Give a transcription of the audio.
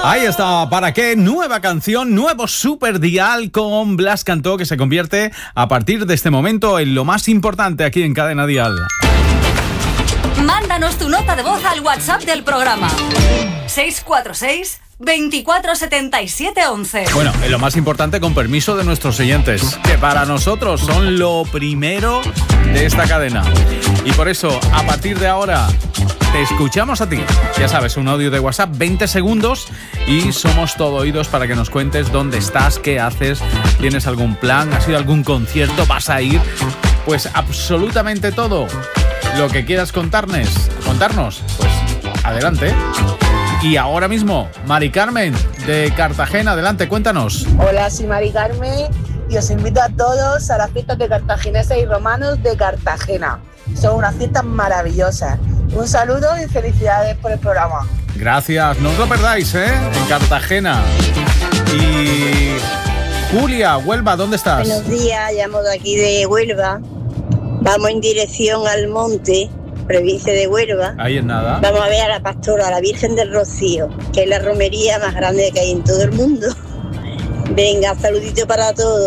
Ahí está, ¿para qué? Nueva canción, nuevo Super Dial con Blas Cantó, que se convierte a partir de este momento en lo más importante aquí en Cadena Dial. Mándanos tu nota de voz al WhatsApp del programa 646 2477 11. Bueno, en lo más importante, con permiso de nuestros oyentes, que para nosotros son lo primero de esta cadena. Y por eso, a partir de ahora, te escuchamos a ti. Ya sabes, un audio de WhatsApp, 20 segundos, y somos todo oídos para que nos cuentes dónde estás, qué haces, tienes algún plan, has ido a algún concierto, vas a ir. Pues absolutamente todo lo que quieras contarnos, pues adelante. Y ahora mismo, Mari Carmen de Cartagena, adelante, cuéntanos. Hola, soy Mari Carmen y os invito a todos a las fiestas de cartagineses y romanos de Cartagena. Son unas fiestas maravillosas. Un saludo y felicidades por el programa. Gracias, no os lo perdáis, en Cartagena. Y Julia, Huelva, ¿dónde estás? Buenos días, llamo de aquí de Huelva. Vamos en dirección al monte, provincia de Huelva. Ahí en nada. Vamos a ver a la pastora, a la Virgen del Rocío, que es la romería más grande que hay en todo el mundo. Venga, saludito para todos.